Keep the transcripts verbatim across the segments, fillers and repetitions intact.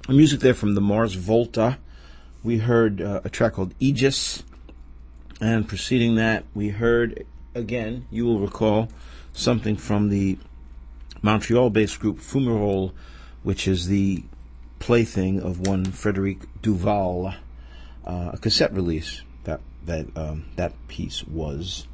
music there from the Mars Volta. We heard uh, a track called Aegis, and preceding that, we heard, again, you will recall, something from the Montreal-based group Fumerole, which is the plaything of one Frederic Duval, uh, a cassette release that that um, that piece was.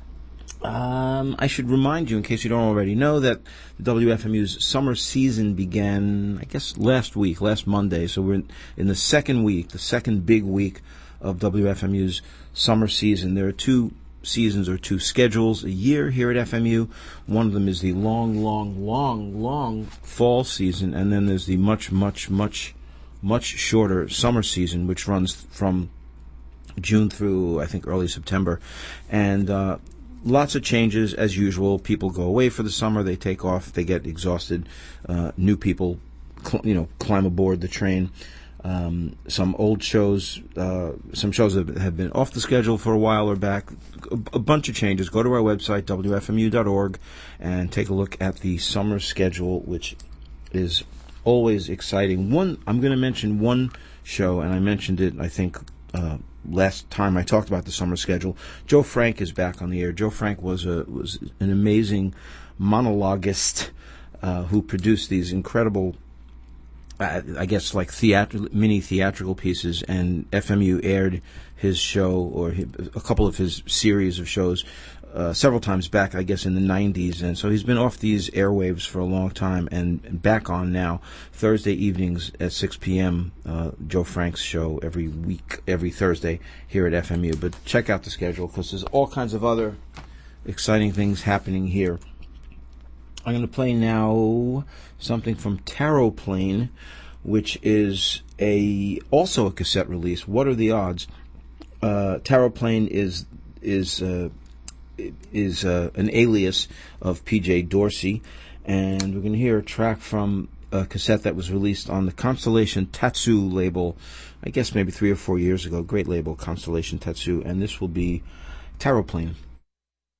Um, I should remind you, in case you don't already know, that the W F M U's summer season began, I guess, last week, last Monday. So we're in, in the second week, the second big week of W F M U's summer season. There are two seasons or two schedules a year here at F M U. One of them is the long, long, long, long fall season, and then there's the much, much, much, much shorter summer season, which runs from June through, I think, early September. And uh lots of changes, as usual. People go away for the summer. They take off. They get exhausted. Uh, new people, cl- you know, climb aboard the train. Um, some old shows, uh, some shows that have been off the schedule for a while are back. A, a bunch of changes. Go to our website, W F M U dot org, and take a look at the summer schedule, which is always exciting. One, I'm going to mention one show, and I mentioned it, I think, uh, last time I talked about the summer schedule. Joe Frank is back on the air. Joe Frank was a was an amazing monologuist uh, who produced these incredible, uh, I guess, like theatri- mini theatrical pieces. And F M U aired his show, or his, a couple of his series of shows, uh, several times back, I guess, in the nineties. And so he's been off these airwaves for a long time and back on now. Thursday evenings at six p.m., uh, Joe Frank's show every week, every Thursday here at F M U. But check out the schedule, because there's all kinds of other exciting things happening here. I'm going to play now something from Taroplane, which is a also a cassette release. What are the odds? Uh, Taroplane is is uh, is uh, an alias of P J Dorsey, and we're going to hear a track from a cassette that was released on the Constellation Tatsu label, I guess maybe three or four years ago. Great label, Constellation Tatsu, and this will be Taroplane.